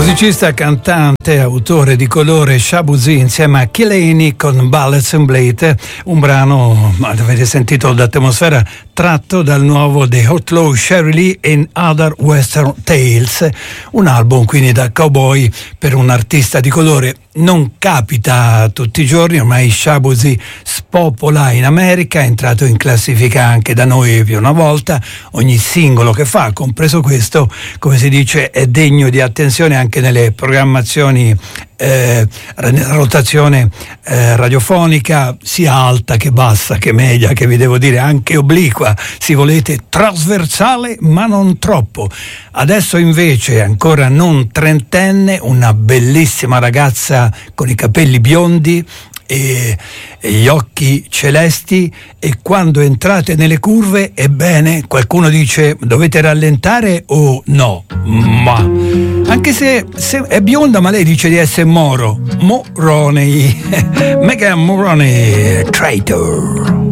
Musicista, cantante, autore di colore, Shabuzi insieme a Killaney con Bullets and Blade, un brano, avete sentito d'atmosfera, tratto dal nuovo The Outlaw Sherry Lee and Other Western Tales, un album quindi da cowboy per un artista di colore. Non capita tutti i giorni, ormai Shabuzi spopola in America, è entrato in classifica anche da noi più una volta, ogni singolo che fa, compreso questo, come si dice, è degno di attenzione anche nelle programmazioni, rotazione radiofonica, sia alta che bassa che media, che vi devo dire anche obliqua, se volete trasversale ma non troppo. Adesso invece, ancora non trentenne, una bellissima ragazza con i capelli biondi e gli occhi celesti, e quando entrate nelle curve, ebbene, qualcuno dice dovete rallentare o no, ma anche se è bionda, ma lei dice di essere Moroney Megan Moroney, Traitor.